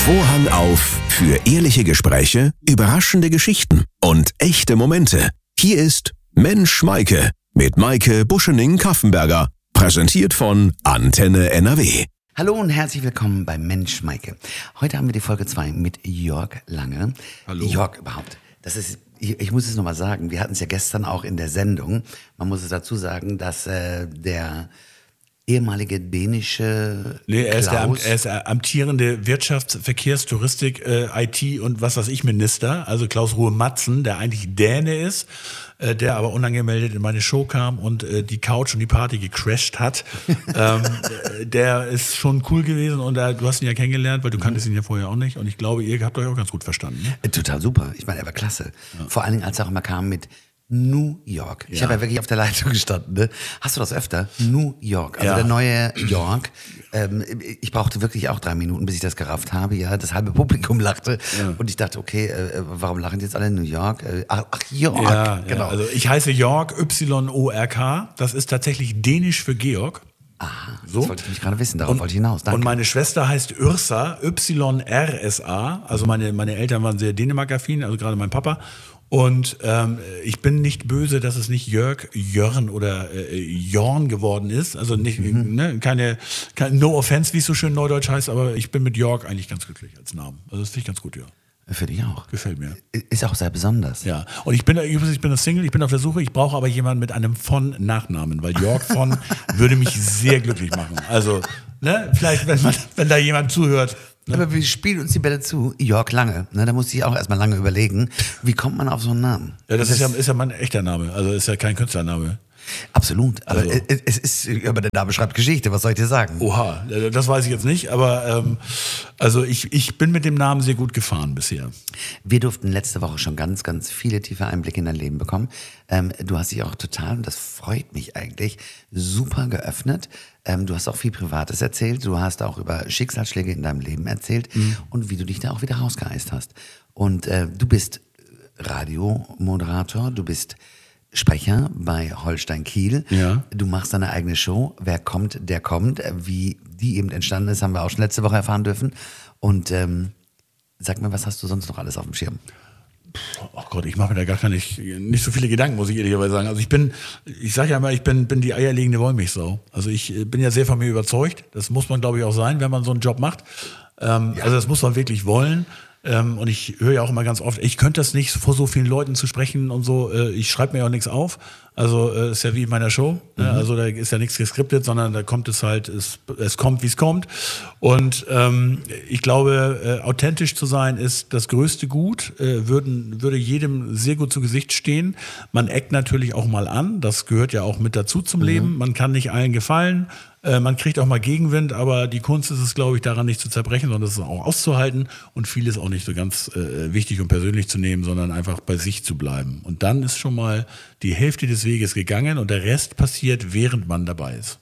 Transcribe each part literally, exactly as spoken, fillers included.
Vorhang auf für ehrliche Gespräche, überraschende Geschichten und echte Momente. Hier ist Mensch Maike mit Maike Buschening-Kaffenberger, präsentiert von Antenne N R W. Hallo und herzlich willkommen bei Mensch Maike. Heute haben wir die Folge zwei mit Jörg Lange. Hallo. Jörg überhaupt. Das ist, ich, ich muss es nochmal sagen, wir hatten es ja gestern auch in der Sendung. Man muss es dazu sagen, dass äh, der ehemalige dänische Nee, er ist, der, Klaus, er ist der amtierende Wirtschafts-, Verkehrs-, Touristik-, äh, I T und was weiß ich Minister, also Klaus Ruhe-Matzen, der eigentlich Däne ist, äh, der aber unangemeldet in meine Show kam und äh, die Couch und die Party gecrashed hat. ähm, äh, der ist schon cool gewesen und äh, du hast ihn ja kennengelernt, weil du kanntest ihn ja vorher auch nicht und ich glaube, ihr habt euch auch ganz gut verstanden. Ne? äh, total super. Ich meine, er war klasse. Ja. Vor allen Dingen, als er auch immer kam mit New York. Ich Ja. habe ja wirklich auf der Leitung gestanden. Ne? Hast du das öfter? New York. Also Ja. der neue York. Ähm, ich brauchte wirklich auch drei Minuten, bis ich das gerafft habe. Ja, das halbe Publikum lachte. Ja. Und ich dachte, okay, äh, warum lachen jetzt alle in New York? Äh, ach, ach, York. Ja, genau. ja, also ich heiße Jörg, Y O R K, das ist tatsächlich dänisch für Georg. Aha, So. das wollte ich nicht gerade wissen, darauf wollte ich hinaus. Danke. Und meine Schwester heißt Yrsa, Y R S A. Also meine, meine Eltern waren sehr Dänemark-affin, also gerade mein Papa. Und ähm, ich bin nicht böse, dass es nicht Jörg, Jörn oder äh, Jorn geworden ist. Also nicht, Mhm. ne, keine, kein No Offense, wie es so schön neudeutsch heißt, aber ich bin mit Jörg eigentlich ganz glücklich als Namen. Also das finde ich ganz gut, ja. Für dich auch. Gefällt mir. Ist auch sehr besonders. Ja, und ich bin, ich bin ein Single, ich bin auf der Suche, ich brauche aber jemanden mit einem von Nachnamen, weil Jörg von würde mich sehr glücklich machen. Also, ne, vielleicht, wenn, man, wenn da jemand zuhört. Ne? Aber wir spielen uns die Bälle zu. Jörg Lange. Ne, da musste ich auch erstmal lange überlegen, wie kommt man auf so einen Namen? Ja, das ist ja, ist ja mein echter Name, also ist ja kein Künstlername. Absolut. Aber Also- es, es ist, aber der Name schreibt Geschichte, was soll ich dir sagen? Oha, das weiß ich jetzt nicht, aber ähm, also ich, ich bin mit dem Namen sehr gut gefahren bisher. Wir durften letzte Woche schon ganz, ganz viele tiefe Einblicke in dein Leben bekommen. Ähm, du hast dich auch total, und das freut mich eigentlich, super geöffnet. Ähm, du hast auch viel Privates erzählt. Du hast auch über Schicksalsschläge in deinem Leben erzählt Mhm. und wie du dich da auch wieder rausgeeist hast. Und äh, du bist Radiomoderator, du bist Sprecher bei Holstein Kiel. Ja. Du machst deine eigene Show. Wer kommt, der kommt. Wie die eben entstanden ist, haben wir auch schon letzte Woche erfahren dürfen. Und ähm, sag mir, was hast du sonst noch alles auf dem Schirm? Oh Gott, ich mache mir da gar keine, nicht so viele Gedanken, muss ich ehrlicherweise sagen. Also ich bin, ich sage ja immer, ich bin, bin die eierlegende Wollmilchsau. Also ich äh, bin ja sehr von mir überzeugt. Das muss man, glaube ich, auch sein, wenn man so einen Job macht. Ähm, Ja. Also das muss man wirklich wollen. Ähm, und ich höre ja auch immer ganz oft, ich könnte das nicht, vor so vielen Leuten zu sprechen und so. Äh, ich schreibe mir ja auch nichts auf. Also äh, ist ja wie in meiner Show. Ne? Also da ist ja nichts geskriptet, sondern da kommt es halt, es, es kommt, wie es kommt. Und ähm, ich glaube, äh, authentisch zu sein ist das größte Gut, äh, würden, würde jedem sehr gut zu Gesicht stehen. Man eckt natürlich auch mal an, das gehört ja auch mit dazu zum Leben. Man kann nicht allen gefallen. Äh, Man kriegt auch mal Gegenwind, aber die Kunst ist es, glaube ich, daran nicht zu zerbrechen, sondern es auch auszuhalten und vieles auch nicht so ganz äh, wichtig und persönlich zu nehmen, sondern einfach bei sich zu bleiben. Und dann ist schon mal die Hälfte des Weges gegangen und der Rest passiert, während man dabei ist.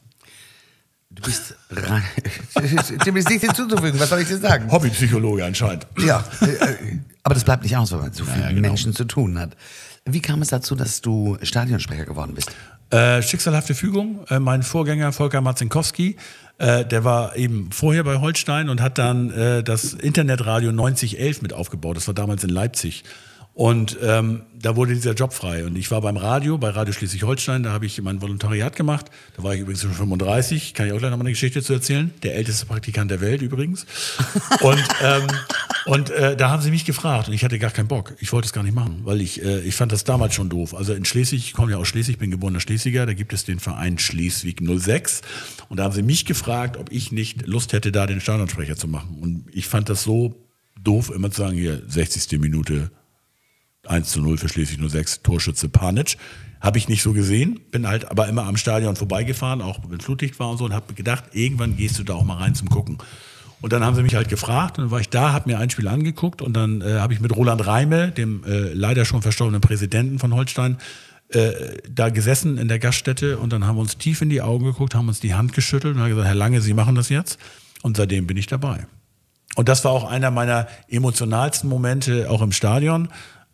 Du bist rein. Dem ist nichts hinzuzufügen, was soll ich dir sagen? Hobbypsychologe anscheinend. Ja, äh, aber das bleibt nicht aus, wenn man mit so vielen Ja, genau. Menschen zu tun hat. Wie kam es dazu, dass du Stadionsprecher geworden bist? Äh, schicksalhafte Fügung. Äh, mein Vorgänger Volker Marzinkowski, äh, der war eben vorher bei Holstein und hat dann äh, das Internetradio neunzig elf mit aufgebaut. Das war damals in Leipzig. Und ähm, da wurde dieser Job frei. Und ich war beim Radio, bei Radio Schleswig-Holstein, da habe ich mein Volontariat gemacht. Da war ich übrigens schon fünfunddreißig, kann ich auch gleich noch mal eine Geschichte zu erzählen. Der älteste Praktikant der Welt übrigens. Und, ähm, und äh, da haben sie mich gefragt und ich hatte gar keinen Bock. Ich wollte es gar nicht machen, weil ich, äh, ich fand das damals schon doof. Also in Schleswig, ich komme ja aus Schleswig, bin geborener Schleswiger, da gibt es den Verein Schleswig null sechs. Und da haben sie mich gefragt, ob ich nicht Lust hätte, da den Stadionsprecher zu machen. Und ich fand das so doof, immer zu sagen, hier, sechzigste Minute, eins zu null für Schleswig null sechs, Torschütze Panic. Habe ich nicht so gesehen, bin halt aber immer am Stadion vorbeigefahren, auch wenn Flutlicht war und so, und habe gedacht, irgendwann gehst du da auch mal rein zum Gucken. Und dann haben sie mich halt gefragt, und dann war ich da, habe mir ein Spiel angeguckt und dann äh, habe ich mit Roland Reime, dem äh, leider schon verstorbenen Präsidenten von Holstein, äh, da gesessen in der Gaststätte und dann haben wir uns tief in die Augen geguckt, haben uns die Hand geschüttelt und haben gesagt, Herr Lange, Sie machen das jetzt. Und seitdem bin ich dabei. Und das war auch einer meiner emotionalsten Momente, auch im Stadion.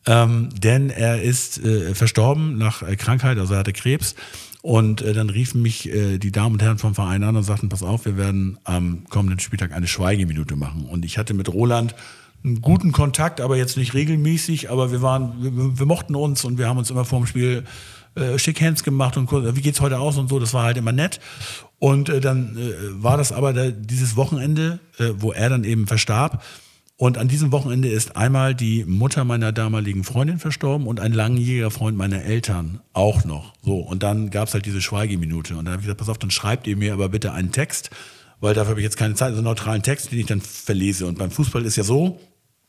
ähm, denn er ist äh, verstorben nach äh, Krankheit, also er hatte Krebs. Und äh, dann riefen mich äh, die Damen und Herren vom Verein an und sagten, pass auf, wir werden am kommenden Spieltag eine Schweigeminute machen. Und ich hatte mit Roland einen guten Kontakt, aber jetzt nicht regelmäßig, aber wir waren, wir, wir mochten uns und wir haben uns immer vor dem Spiel äh, schick Hands gemacht und kurz, wie geht's heute aus und so, das war halt immer nett. Und äh, dann äh, war das aber da, dieses Wochenende, äh, wo er dann eben verstarb. Und an diesem Wochenende ist einmal die Mutter meiner damaligen Freundin verstorben und ein langjähriger Freund meiner Eltern auch noch. So, und dann gab es halt diese Schweigeminute. Und dann habe ich gesagt, pass auf, dann schreibt ihr mir aber bitte einen Text, weil dafür habe ich jetzt keine Zeit, also einen neutralen Text, den ich dann verlese. Und beim Fußball ist ja so,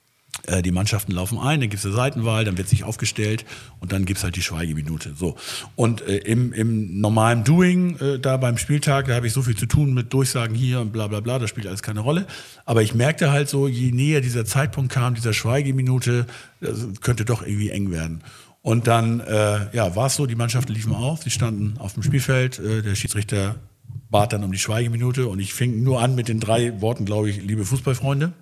äh, die Mannschaften laufen ein, dann gibt es eine Seitenwahl, dann wird sich aufgestellt und dann gibt es halt die Schweigeminute. So. Und äh, im, im normalen Doing, äh, da beim Spieltag, da habe ich so viel zu tun mit Durchsagen hier und bla bla bla, das spielt alles keine Rolle. Aber ich merkte halt so, je näher dieser Zeitpunkt kam, dieser Schweigeminute, das könnte doch irgendwie eng werden. Und dann äh, ja, war es so, die Mannschaften liefen auf, sie standen auf dem Spielfeld, äh, der Schiedsrichter bat dann um die Schweigeminute und ich fing nur an mit den drei Worten, glaube ich, liebe Fußballfreunde.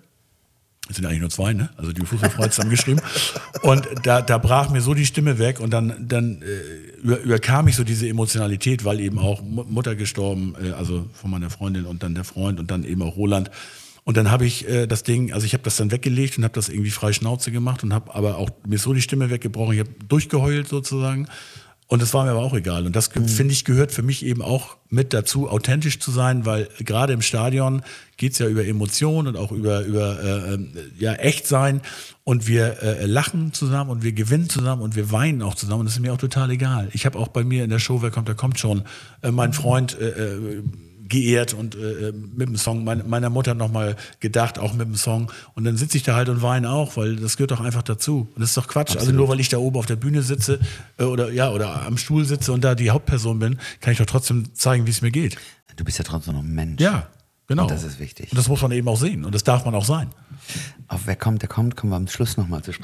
Es sind eigentlich nur zwei, ne? Also die Fußballfreunde zusammengeschrieben. Und da, da brach mir so die Stimme weg und dann, dann äh, über, überkam ich so diese Emotionalität, weil eben auch Mutter gestorben, äh, also von meiner Freundin und dann der Freund und dann eben auch Roland. Und dann habe ich äh, das Ding, also ich habe das dann weggelegt und habe das irgendwie frei Schnauze gemacht und habe aber auch mir so die Stimme weggebrochen. Ich habe durchgeheult sozusagen. Und das war mir aber auch egal. Und das, mhm. finde ich, gehört für mich eben auch mit dazu, authentisch zu sein, weil gerade im Stadion geht's ja über Emotionen und auch über, über äh, ja, Echtsein. Und wir äh, lachen zusammen und wir gewinnen zusammen und wir weinen auch zusammen. Und das ist mir auch total egal. Ich habe auch bei mir in der Show, wer kommt, der kommt schon, äh, mein Freund äh, geehrt und äh, mit dem Song meine, meiner Mutter nochmal gedacht, auch mit dem Song. Und dann sitze ich da halt und weine auch, weil das gehört doch einfach dazu. Und das ist doch Quatsch. Absolut. Also nur weil ich da oben auf der Bühne sitze äh, oder ja oder am Stuhl sitze und da die Hauptperson bin, kann ich doch trotzdem zeigen, wie es mir geht. Du bist ja trotzdem noch ein Mensch. Ja, genau. Und das ist wichtig. Und das muss man eben auch sehen. Und das darf man auch sein. Auf Wer kommt, der kommt, kommen wir am Schluss nochmal zu sprechen.